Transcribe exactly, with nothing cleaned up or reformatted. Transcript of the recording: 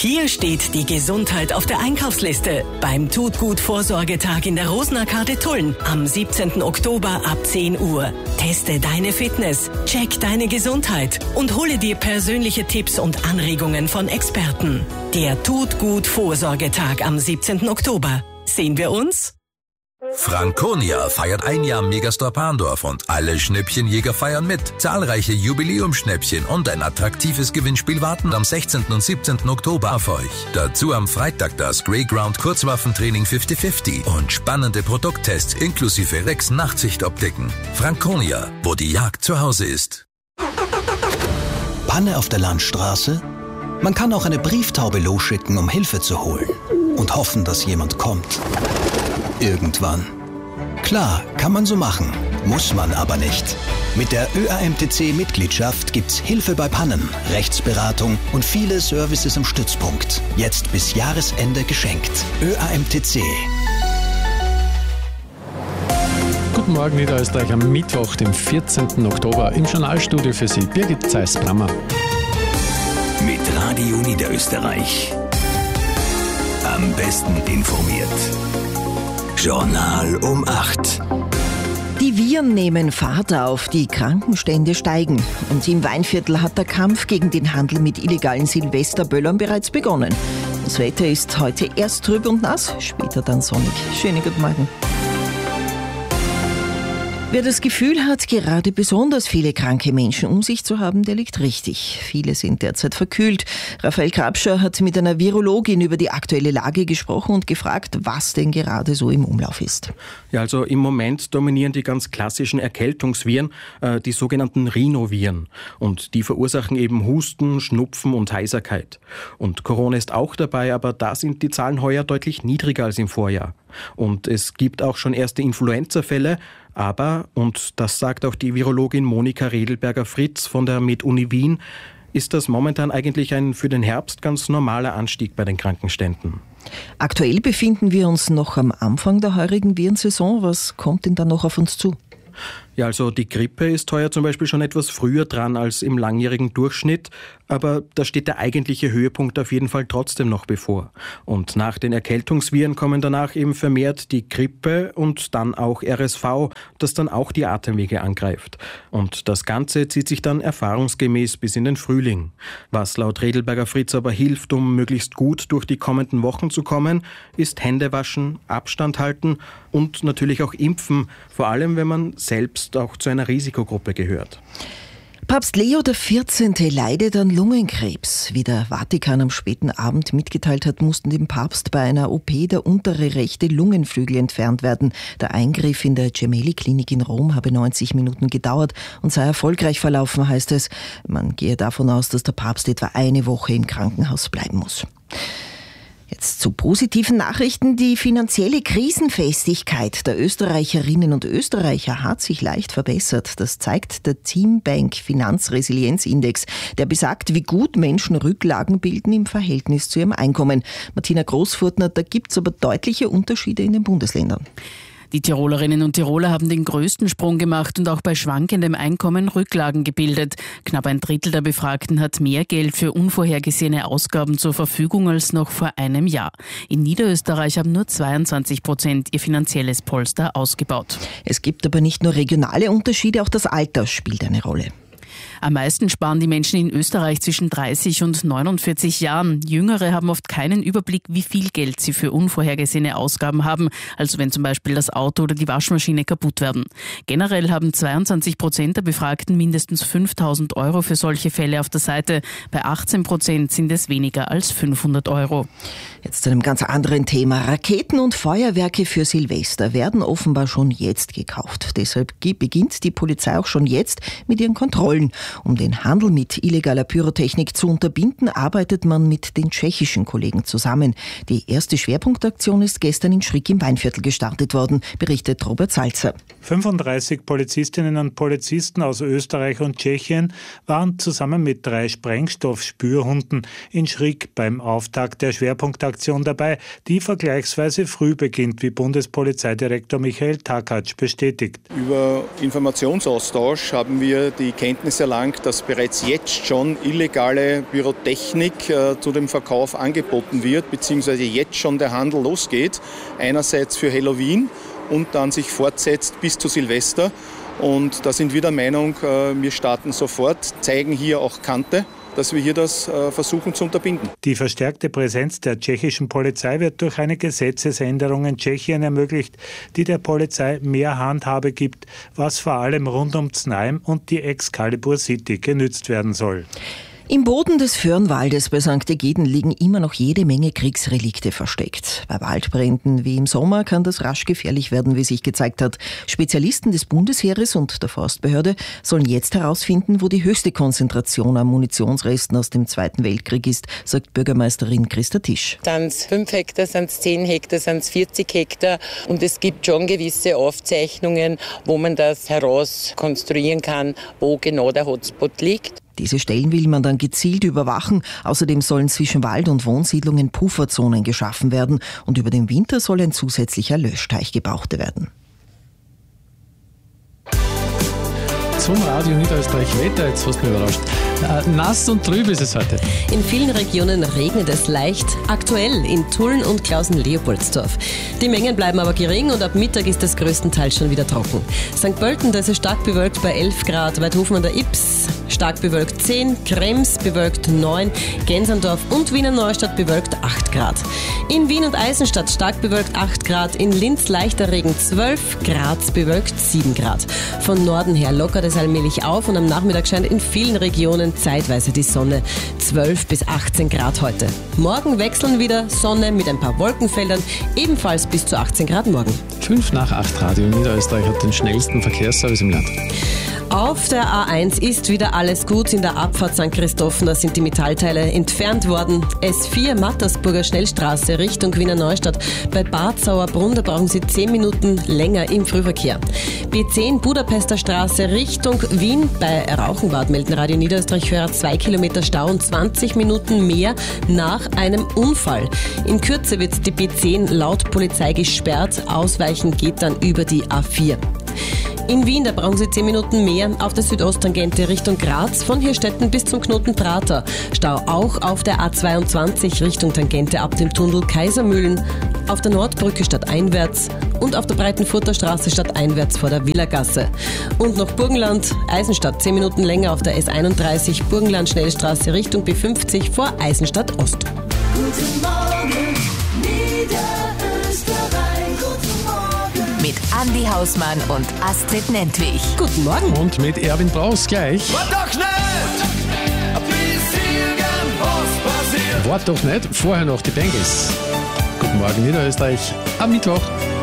Hier steht die Gesundheit auf der Einkaufsliste beim Tut-Gut-Vorsorgetag in der Rosenarkade Tulln am siebzehnten Oktober ab zehn Uhr. Teste deine Fitness, check deine Gesundheit und hole dir persönliche Tipps und Anregungen von Experten. Der Tut-Gut-Vorsorgetag am siebzehnten Oktober. Sehen wir uns? Franconia feiert ein Jahr Megastore Parndorf und alle Schnäppchenjäger feiern mit. Zahlreiche Jubiläumsschnäppchen und ein attraktives Gewinnspiel warten am sechzehnten und siebzehnten Oktober auf euch. Dazu am Freitag das Greyground Kurzwaffentraining fünfzig fünfzig und spannende Produkttests inklusive Rex Nachtsichtoptiken. Franconia, wo die Jagd zu Hause ist. Panne auf der Landstraße? Man kann auch eine Brieftaube losschicken, um Hilfe zu holen und hoffen, dass jemand kommt. Irgendwann. Klar, kann man so machen, muss man aber nicht. Mit der Ö A M T C-Mitgliedschaft gibt's Hilfe bei Pannen, Rechtsberatung und viele Services im Stützpunkt. Jetzt bis Jahresende geschenkt. Ö A M T C. Guten Morgen, Niederösterreich, am Mittwoch, dem vierzehnten Oktober. Im Journalstudio für Sie Birgit Zeiss-Brammer. Mit Radio Niederösterreich. Am besten informiert. Journal um acht. Die Viren nehmen Fahrt auf, die Krankenstände steigen. Und im Weinviertel hat der Kampf gegen den Handel mit illegalen Silvesterböllern bereits begonnen. Das Wetter ist heute erst trüb und nass, später dann sonnig. Schönen guten Morgen. Wer das Gefühl hat, gerade besonders viele kranke Menschen um sich zu haben, der liegt richtig. Viele sind derzeit verkühlt. Raphael Grabscher hat mit einer Virologin über die aktuelle Lage gesprochen und gefragt, was denn gerade so im Umlauf ist. Ja, also im Moment dominieren die ganz klassischen Erkältungsviren, äh, die sogenannten Rhinoviren. Und die verursachen eben Husten, Schnupfen und Heiserkeit. Und Corona ist auch dabei, aber da sind die Zahlen heuer deutlich niedriger als im Vorjahr. Und es gibt auch schon erste Influenza-Fälle, aber, und das sagt auch die Virologin Monika Redelberger-Fritz von der MedUni Wien, ist das momentan eigentlich ein für den Herbst ganz normaler Anstieg bei den Krankenständen. Aktuell befinden wir uns noch am Anfang der heurigen Virensaison. Was kommt denn da noch auf uns zu? Ja, also die Grippe ist heuer zum Beispiel schon etwas früher dran als im langjährigen Durchschnitt, aber da steht der eigentliche Höhepunkt auf jeden Fall trotzdem noch bevor. Und nach den Erkältungsviren kommen danach eben vermehrt die Grippe und dann auch R S V, das dann auch die Atemwege angreift. Und das Ganze zieht sich dann erfahrungsgemäß bis in den Frühling. Was laut Redelberger-Fritz aber hilft, um möglichst gut durch die kommenden Wochen zu kommen, ist Hände waschen, Abstand halten und natürlich auch impfen, vor allem wenn man selbst auch zu einer Risikogruppe gehört. Papst Leo der vierzehnte leidet an Lungenkrebs. Wie der Vatikan am späten Abend mitgeteilt hat, mussten dem Papst bei einer O P der untere rechte Lungenflügel entfernt werden. Der Eingriff in der Gemelli-Klinik in Rom habe neunzig Minuten gedauert und sei erfolgreich verlaufen, heißt es. Man gehe davon aus, dass der Papst etwa eine Woche im Krankenhaus bleiben muss. Jetzt zu positiven Nachrichten. Die finanzielle Krisenfestigkeit der Österreicherinnen und Österreicher hat sich leicht verbessert. Das zeigt der Teambank Finanzresilienzindex. Der besagt, wie gut Menschen Rücklagen bilden im Verhältnis zu ihrem Einkommen. Martina Großfurtner, da gibt es aber deutliche Unterschiede in den Bundesländern. Die Tirolerinnen und Tiroler haben den größten Sprung gemacht und auch bei schwankendem Einkommen Rücklagen gebildet. Knapp ein Drittel der Befragten hat mehr Geld für unvorhergesehene Ausgaben zur Verfügung als noch vor einem Jahr. In Niederösterreich haben nur zweiundzwanzig Prozent ihr finanzielles Polster ausgebaut. Es gibt aber nicht nur regionale Unterschiede, auch das Alter spielt eine Rolle. Am meisten sparen die Menschen in Österreich zwischen dreißig und neunundvierzig Jahren. Jüngere haben oft keinen Überblick, wie viel Geld sie für unvorhergesehene Ausgaben haben, also wenn zum Beispiel das Auto oder die Waschmaschine kaputt werden. Generell haben zweiundzwanzig Prozent der Befragten mindestens fünftausend Euro für solche Fälle auf der Seite. Bei achtzehn Prozent sind es weniger als fünfhundert Euro. Jetzt zu einem ganz anderen Thema. Raketen und Feuerwerke für Silvester werden offenbar schon jetzt gekauft. Deshalb beginnt die Polizei auch schon jetzt mit ihren Kontrollen. Um den Handel mit illegaler Pyrotechnik zu unterbinden, arbeitet man mit den tschechischen Kollegen zusammen. Die erste Schwerpunktaktion ist gestern in Schrick im Weinviertel gestartet worden, berichtet Robert Salzer. fünfunddreißig Polizistinnen und Polizisten aus Österreich und Tschechien waren zusammen mit drei Sprengstoffspürhunden in Schrick beim Auftakt der Schwerpunktaktion dabei, die vergleichsweise früh beginnt, wie Bundespolizeidirektor Michael Takatsch bestätigt. Über Informationsaustausch haben wir die Kenntnis Kenntnis erlangt, dass bereits jetzt schon illegale Pyrotechnik äh, zu dem Verkauf angeboten wird, beziehungsweise jetzt schon der Handel losgeht. Einerseits für Halloween und dann sich fortsetzt bis zu Silvester. Und da sind wir der Meinung, äh, wir starten sofort, zeigen hier auch Kante, dass wir hier das äh, versuchen zu unterbinden. Die verstärkte Präsenz der tschechischen Polizei wird durch eine Gesetzesänderung in Tschechien ermöglicht, die der Polizei mehr Handhabe gibt, was vor allem rund um Znaim und die Excalibur City genützt werden soll. Im Boden des Föhrenwaldes bei Sankt Egeden liegen immer noch jede Menge Kriegsrelikte versteckt. Bei Waldbränden wie im Sommer kann das rasch gefährlich werden, wie sich gezeigt hat. Spezialisten des Bundesheeres und der Forstbehörde sollen jetzt herausfinden, wo die höchste Konzentration an Munitionsresten aus dem Zweiten Weltkrieg ist, sagt Bürgermeisterin Christa Tisch. Sind es fünf Hektar, sind es zehn Hektar, sind es vierzig Hektar und es gibt schon gewisse Aufzeichnungen, wo man das herauskonstruieren kann, wo genau der Hotspot liegt. Diese Stellen will man dann gezielt überwachen. Außerdem sollen zwischen Wald und Wohnsiedlungen Pufferzonen geschaffen werden und über den Winter soll ein zusätzlicher Löschteich gebaut werden. Zum Radio Niederösterreich Wetter, jetzt fast mich überrascht. Äh, nass und trüb ist es heute. In vielen Regionen regnet es leicht, aktuell in Tulln und Klausen-Leopoldsdorf. Die Mengen bleiben aber gering und ab Mittag ist es größtenteils schon wieder trocken. Sankt Pölten, das ist stark bewölkt bei elf Grad, Weidhofen an der Ips stark bewölkt zehn, Krems bewölkt neun, Gensandorf und Wiener Neustadt bewölkt acht Grad. In Wien und Eisenstadt stark bewölkt acht Grad, in Linz leichter Regen zwölf, Graz bewölkt sieben Grad. Von Norden her lockert es allmählich auf und am Nachmittag scheint in vielen Regionen zeitweise die Sonne. zwölf bis achtzehn Grad heute. Morgen wechseln wieder Sonne mit ein paar Wolkenfeldern, ebenfalls bis zu achtzehn Grad morgen. fünf nach acht Radio Niederösterreich hat den schnellsten Verkehrsservice im Land. Auf der A eins ist wieder alles gut. In der Abfahrt Sankt Christophen, da sind die Metallteile entfernt worden. S vier Mattersburger Schnellstraße Richtung Wiener Neustadt. Bei Bad Sauerbrunn, da brauchen Sie zehn Minuten länger im Frühverkehr. B zehn Budapester Straße Richtung Wien. Bei Rauchenbad melden Radio Niederösterreich-Hörer zwei Kilometer Stau und zwanzig Minuten mehr nach einem Unfall. In Kürze wird die B zehn laut Polizei gesperrt. Ausweichen geht dann über die A vier. In Wien, da brauchen Sie zehn Minuten mehr auf der Südosttangente Richtung Graz, von Hirstetten bis zum Knoten Prater. Stau auch auf der A zweiundzwanzig Richtung Tangente ab dem Tunnel Kaisermühlen, auf der Nordbrücke stadteinwärts und auf der Breitenfurter Straße stadteinwärts vor der Villagasse. Und noch Burgenland, Eisenstadt, zehn Minuten länger auf der S einunddreißig, Burgenland Schnellstraße Richtung B fünfzig vor Eisenstadt Ost. Guten Morgen, Niederösterreich. Mit Andi Hausmann und Astrid Nentwich. Guten Morgen. Und mit Erwin Braus gleich. Wart doch nicht, bis irgendwas passiert. Wart doch nicht, vorher noch die Bengals. Guten Morgen Niederösterreich am Mittwoch.